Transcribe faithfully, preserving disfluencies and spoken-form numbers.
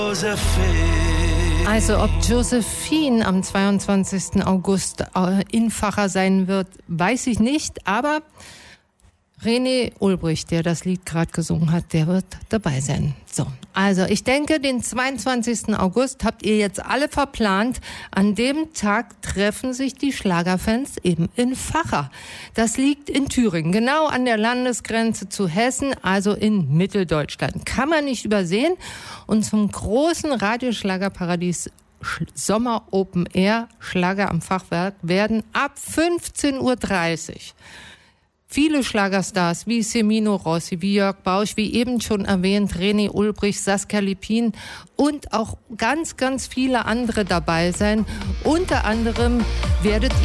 Also ob Josephine am zweiundzwanzigsten August in Facher sein wird, weiß ich nicht, aber René Ulbricht, der das Lied gerade gesungen hat, der wird dabei sein. So, also ich denke, den zweiundzwanzigsten August habt ihr jetzt alle verplant. An dem Tag treffen sich die Schlagerfans eben in Facher. Das liegt in Thüringen, genau an der Landesgrenze zu Hessen, also in Mitteldeutschland. Kann man nicht übersehen. Und zum großen Radioschlagerparadies Sommer Open Air Schlager am Fachwerk werden ab fünfzehn Uhr dreißig viele Schlagerstars wie Semino Rossi, wie Jörg Bausch, wie eben schon erwähnt, René Ulbricht, Saskia Lippin und auch ganz, ganz viele andere dabei sein. Unter anderem werdet